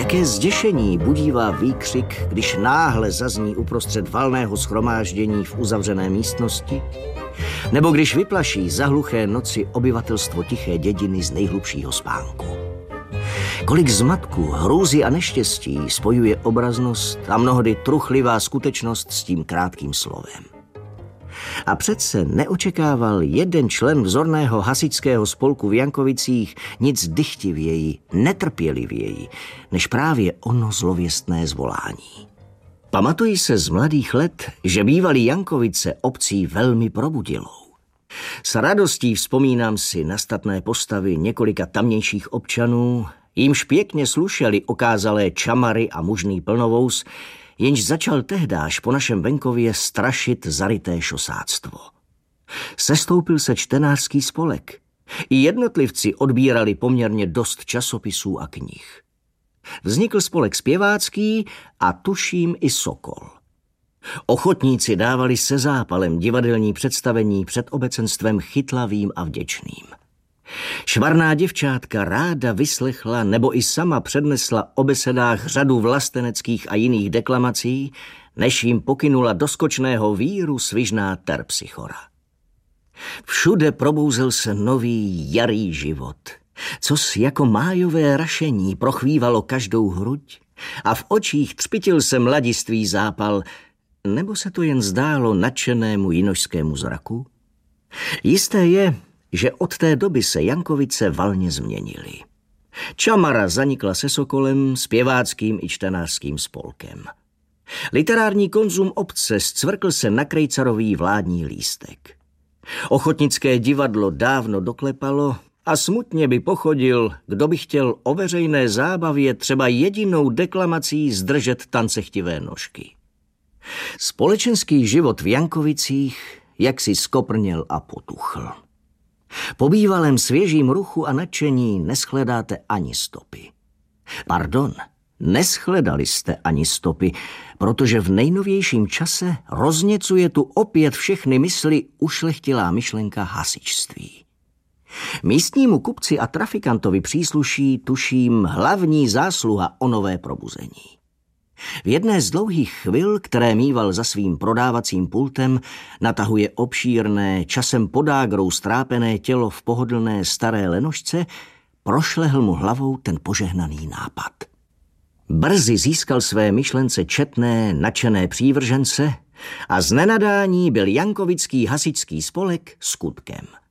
Jaké zděšení budívá výkřik, když náhle zazní uprostřed valného shromáždění v uzavřené místnosti, nebo když vyplaší za hluché noci obyvatelstvo tiché dědiny z nejhlubšího spánku. Kolik zmatku, hrůzy a neštěstí spojuje obraznost a mnohdy truchlivá skutečnost s tím krátkým slovem. A přece neočekával jeden člen vzorného hasičského spolku v Jankovicích nic dychtivěji, netrpělivěji, než právě ono zlověstné zvolání. Pamatuji se z mladých let, že bývaly Jankovice obcí velmi probudilou. S radostí vzpomínám si na statné postavy několika tamnějších občanů, jímž pěkně slušeli okázalé čamary a mužný plnovous, jenž začal tehdáž po našem venkově strašit zaryté šosáctvo. Sestoupil se čtenářský spolek. I jednotlivci odbírali poměrně dost časopisů a knih. Vznikl spolek zpěvácký a tuším i Sokol. Ochotníci dávali se zápalem divadelní představení před obecenstvem chytlavým a vděčným. Švarná děvčátka ráda vyslechla nebo i sama přednesla o besedách řadu vlasteneckých a jiných deklamací, než jim pokynula do skočného víru svižná terpsichora. Všude probouzel se nový jarý život, což jako májové rašení prochvívalo každou hruď a v očích třpitil se mladistvý zápal, nebo se to jen zdálo nadšenému jinožskému zraku? Jisté je, že od té doby se Jankovice valně změnily. Čamara zanikla se Sokolem, zpěváckým i čtenářským spolkem. Literární konzum obce zcvrkl se na krejcarový vládní lístek. Ochotnické divadlo dávno doklepalo a smutně by pochodil, kdo by chtěl o veřejné zábavě třeba jedinou deklamací zdržet tancechtivé nožky. Společenský život v Jankovicích jaksi skoprněl a potuchl. Po bývalém svěžím ruchu a nadšení neschledáte ani stopy. Pardon, neschledali jste ani stopy, protože v nejnovějším čase rozněcuje tu opět všechny mysli ušlechtilá myšlenka hasičství. Místnímu kupci a trafikantovi přísluší, tuším, hlavní zásluha o nové probuzení. V jedné z dlouhých chvil, které míval za svým prodávacím pultem, natahuje obšírné, časem podágrou strápené tělo v pohodlné staré lenošce, prošlehl mu hlavou ten požehnaný nápad. Brzy získal své myšlence četné, nadšené přívržence a z nenadání byl jankovický hasičský spolek skutkem.